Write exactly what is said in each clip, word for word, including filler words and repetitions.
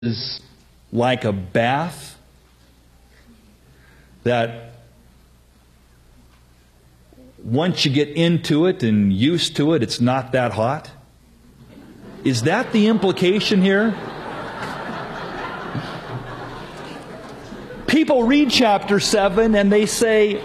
is like a bath that once you get into it and used to it, it's not that hot? Is that the implication here? People read chapter seven and they say,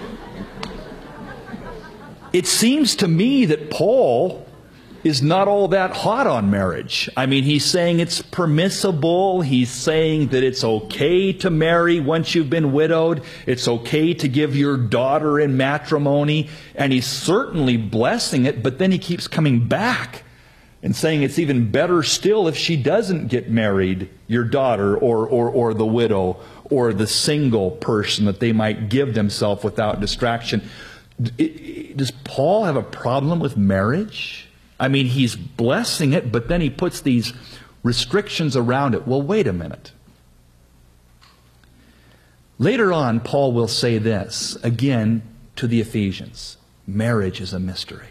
it seems to me that Paul is not all that hot on marriage. I mean, he's saying it's permissible. He's saying that it's okay to marry once you've been widowed. It's okay to give your daughter in matrimony. And he's certainly blessing it, but then he keeps coming back and saying it's even better still if she doesn't get married, your daughter or, or, or the widow or the single person, that they might give themselves without distraction. Does Paul have a problem with marriage? I mean, he's blessing it, but then he puts these restrictions around it. Well, wait a minute. Later on, Paul will say this, again, to the Ephesians. Marriage is a mystery.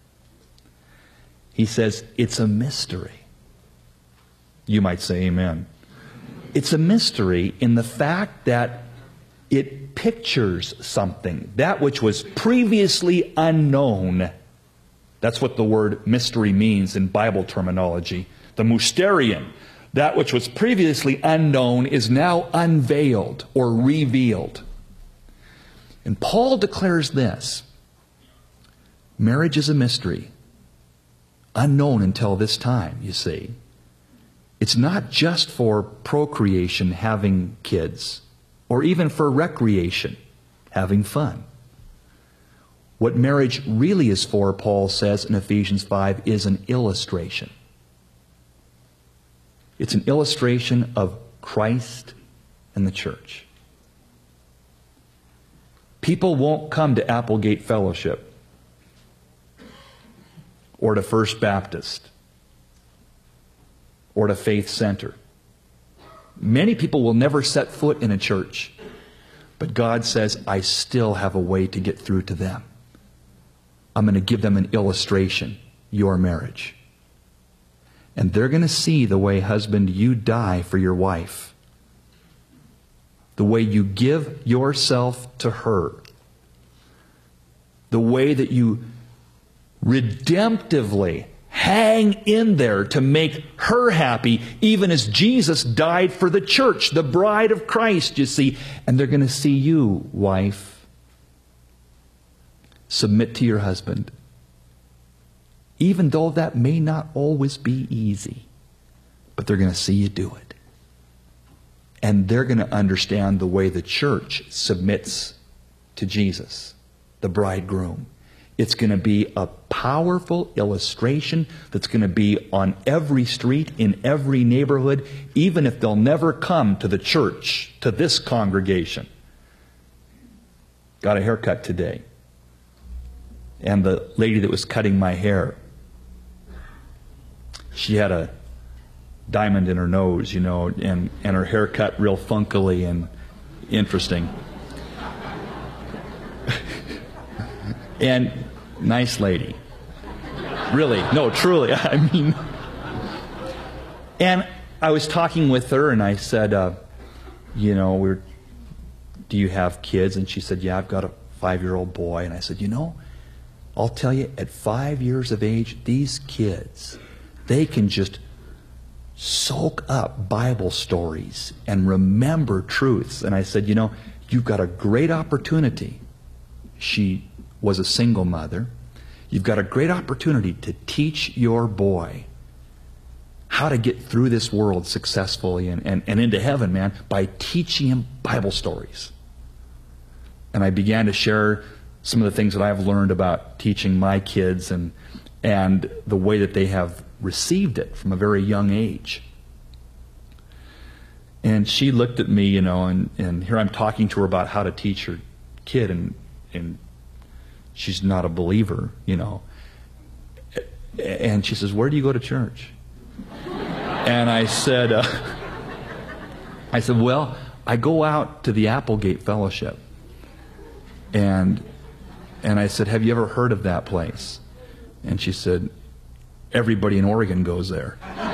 He says, it's a mystery. You might say amen. It's a mystery in the fact that it pictures something, that which was previously unknown. That's what the word mystery means in Bible terminology. The mysterion, that which was previously unknown, is now unveiled or revealed. And Paul declares this: marriage is a mystery, unknown until this time, you see. It's not just for procreation, having kids, or even for recreation, having fun. What marriage really is for, Paul says in Ephesians five, is an illustration. It's an illustration of Christ and the church. People won't come to Applegate Fellowship or to First Baptist or to Faith Center. Many people will never set foot in a church, but God says, I still have a way to get through to them. I'm going to give them an illustration, your marriage. And they're going to see the way, husband, you die for your wife. The way you give yourself to her. The way that you redemptively hang in there to make her happy, even as Jesus died for the church, the bride of Christ, you see. And they're going to see you, wife, submit to your husband, even though that may not always be easy. But they're going to see you do it. And they're going to understand the way the church submits to Jesus, the bridegroom. It's going to be a powerful illustration that's going to be on every street, in every neighborhood, even if they'll never come to the church, to this congregation. Got a haircut today. And the lady that was cutting my hair, she had a diamond in her nose, you know, and, and her hair cut real funkily and interesting. And nice lady. Really, no, truly, I mean. And I was talking with her and I said, uh, you know, we're, do you have kids? And she said, yeah, I've got a five-year-old boy. And I said, you know, I'll tell you, at five years of age, these kids, they can just soak up Bible stories and remember truths. And I said, you know, you've got a great opportunity. She was a single mother. You've got a great opportunity to teach your boy how to get through this world successfully and, and, and into heaven, man, by teaching him Bible stories. And I began to share some of the things that I've learned about teaching my kids and, and the way that they have received it from a very young age. And she looked at me, you know, and, and here I'm talking to her about how to teach her kid, and, and she's not a believer, you know. And she says, where do you go to church? And I said, uh, I said, well, I go out to the Applegate Fellowship. And And I said, have you ever heard of that place? And she said, everybody in Oregon goes there.